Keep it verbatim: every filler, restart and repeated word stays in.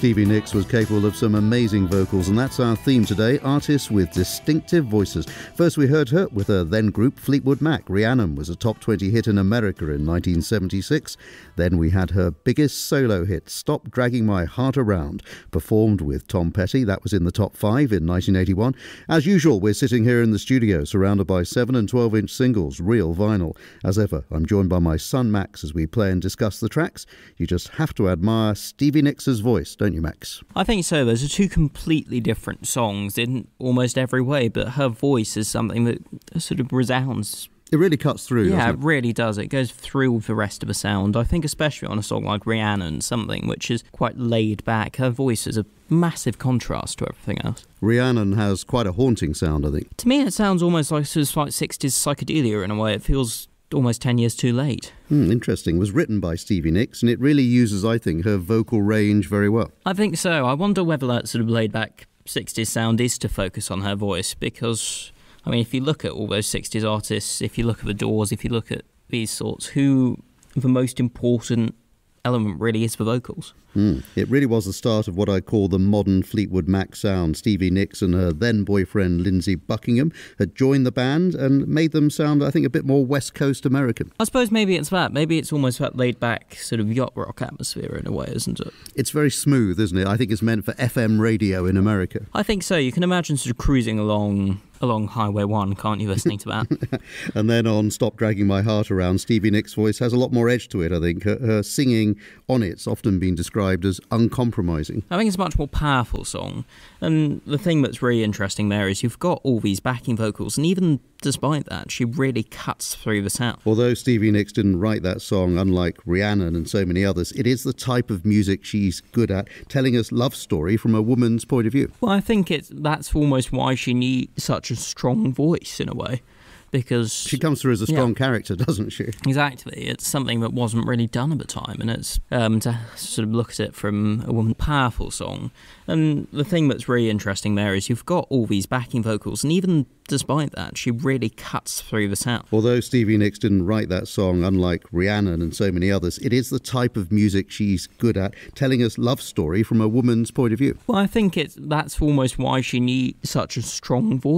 Stevie Nicks was capable of some amazing vocals, and that's our theme today, artists with distinctive voices. First we heard her with her then group Fleetwood Mac. Rhiannon was a top twenty hit in America in nineteen seventy-six. Then we had her biggest solo hit, Stop Dragging My Heart Around, performed with Tom Petty. That was in the top five in nineteen eighty-one. As usual, we're sitting here in the studio surrounded by seven and twelve inch singles, real vinyl. As ever, I'm joined by my son Max as we play and discuss the tracks. You just have to admire Stevie Nicks' voice, don't you, Max? I think so. Those are two completely different songs in almost every way, but her voice is something that sort of resounds. It really cuts through, Yeah, doesn't it? it really does. It goes through the rest of the sound. I think especially on a song like Rhiannon, something which is quite laid back. Her voice is a massive contrast to everything else. Rhiannon has quite a haunting sound, I think. To me, it sounds almost like sort of like sixties psychedelia in a way. It feels almost ten years too late. Hmm, interesting. It was written by Stevie Nicks, and it really uses, I think, her vocal range very well. I think so. I wonder whether that sort of laid-back sixties sound is to focus on her voice, because, I mean, if you look at all those sixties artists, if you look at the Doors, if you look at these sorts, who the most important element really is the vocals. Mm. It really was the start of what I call the modern Fleetwood Mac sound. Stevie Nicks and her then boyfriend Lindsey Buckingham had joined the band and made them sound, I think, a bit more West Coast American. I suppose maybe it's that. Maybe it's almost that laid-back sort of yacht rock atmosphere in a way, isn't it? It's very smooth, isn't it? I think it's meant for F M radio in America. I think so. You can imagine sort of cruising along along Highway one, can't you, listening to that? And then on Stop Dragging My Heart Around, Stevie Nicks' voice has a lot more edge to it, I think. Her, her singing on it's often been described as uncompromising. I think it's a much more powerful song. And the thing that's really interesting there is you've got all these backing vocals, and even despite that, she really cuts through the sound. Although Stevie Nicks didn't write that song, unlike Rhiannon and so many others, it is the type of music she's good at, telling us love story from a woman's point of view. Well, I think it's that's almost why she needs such a strong voice in a way, because she comes through as a strong yeah. character, doesn't she? Exactly. It's something that wasn't really done at the time, and it's um, to sort of look at it from a woman, powerful song. And the thing that's really interesting there is you've got all these backing vocals, and even despite that, she really cuts through the sound. Although Stevie Nicks didn't write that song, unlike Rhiannon and so many others, it is the type of music she's good at, telling us love story from a woman's point of view. Well, I think it's that's almost why she needs such a strong voice.